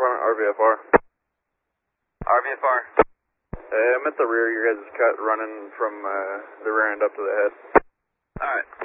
Department, RVFR. RVFR. I'm at the rear. Your guys' cut running from the rear end up to the head. Alright.